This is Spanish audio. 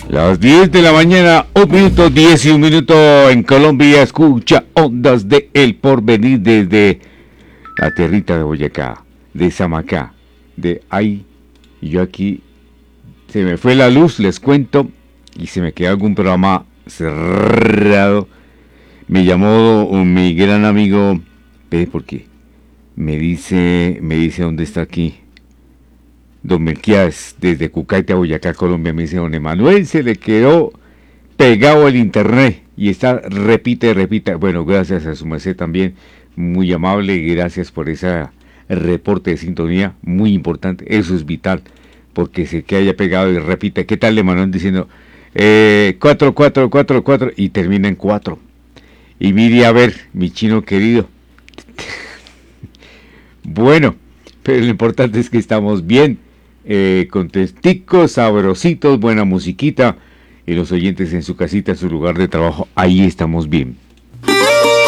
Las 10 de la mañana, 1 minuto, 10 y 1 minuto en Colombia. Escucha Ondas de El Porvenir desde la tierrita de Boyacá, de Samacá, de ahí. Y yo aquí, se me fue la luz, les cuento, y se me quedó algún programa cerrado. Me llamó mi gran amigo, ¿por qué? Me dice dónde está aquí. Don Melquiades, desde Cucaita, Boyacá, Colombia, me dice: don Emanuel, se le quedó pegado el internet y está, repite. Bueno, gracias a su merced también, muy amable, y gracias por ese reporte de sintonía, muy importante, eso es vital, porque se que haya pegado y repite. ¿Qué tal, Emanuel? Diciendo 4, 4, 4, 4 y termina en 4. Y mire, a ver, mi chino querido. Bueno, pero lo importante es que estamos bien. Contesticos, sabrositos, buena musiquita, y los oyentes en su casita, en su lugar de trabajo, ahí estamos bien.